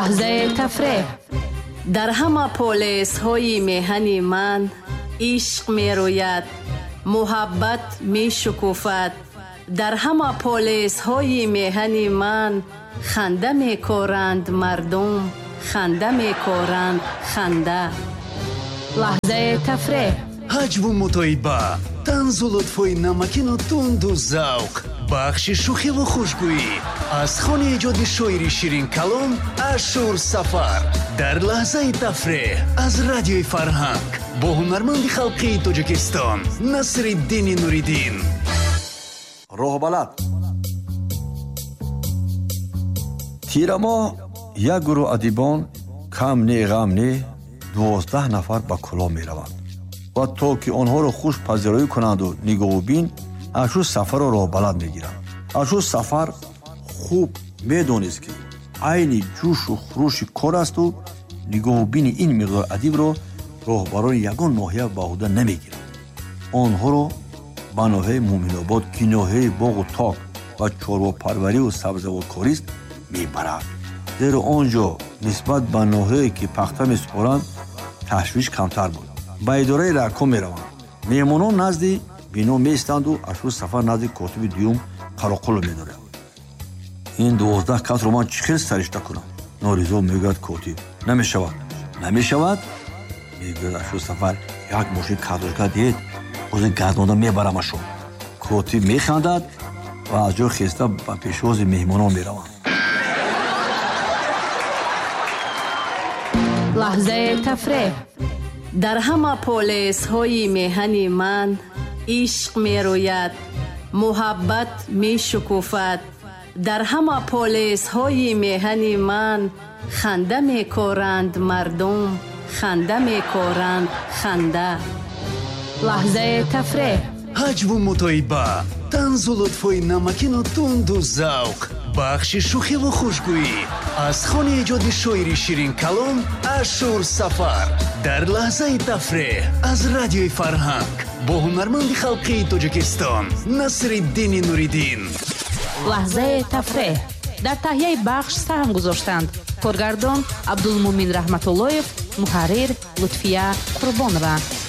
лаҳзаи тафреҳ. дар ҳама полисҳои меҳани ман ишқ мерӯяд, муҳаббат мешукуфад. дар ҳама полисҳои меҳани ман ханда мекоранд мардум, ханда мекоранд ханда. лаҳзаи тафреҳ. ҳаҷву мутоиба, танзу лутфои намакину тунду завқ, бахши шӯхиву хушгӯӣ аз хони эҷоди шоири ширин калом Ашур Сафар дар лаҳзаи тафреҳ аз радиои Фарҳанг бо ҳунарманди халқии Тоҷикистон Насриддини Нуриддин. роҳбалад. тирамоҳ як гурӯҳ адибон кам не ғам не 12 нафар ба кӯлон мераванд ва то ки онҳоро хуш пазироӣ кунанду нигоҳубин Ашур Сафарро роҳбалад мегиранд. Ашур Сафар хуб медонист ки айни ҷӯшу хурӯши кор асту нигоҳубини ин миқдор адибро роҳбарони ягон ноҳия ба ӯҳда намегиранд. онҳоро ба ноҳияи Муъминобод ки ноҳияи боғу ток ва чорвопарварию сабзавоткорист мебаранд. зеро он ҷо нисбат ба ноҳияе ки пахта месупоранд ташвиш камтар буд. ба идораи ракҳо мераванд. меҳмонон назди бино меистанду Ашур Сафар назди котиби дуюм қароқуло медорад. ин 12 касро ман чӣ хел саришта кунам? норизо мегӯяд котиб. намешавад. мегӯяд Ашур Сафар, як мошин картошка диҳед, ҳозир гардонда мебарамашон. котиб механдад ва аз ҷо хеста ба пешвози меҳмонон мераванд. лаҳзаи тафреҳ. дар ҳама полисҳои меҳани ман ишқ мерӯяд, муҳаббат мешукуфад. дар ҳама полисҳои меҳани ман ханда мекоранд мардум, ханда мекоранд ханда. лаҳзаи тафреҳ. ҳаҷву мутоиба, танзу лутфои намакину тунду завқ, бахши шӯхиву хушгӯӣ аз хони эҷоди шоири ширин калом Ашур Сафар дар лаҳзаи тафреҳ аз радиои Фарҳанг бо ҳунарманди халқии Тоҷикистон Насриддини Нуриддин. лаҳзаи тафреҳ. дар таҳияи бахш саҳм гузоштанд коргардон Абдулмумин Раҳматуллоев, муҳаррир Лутфия Қурбонова.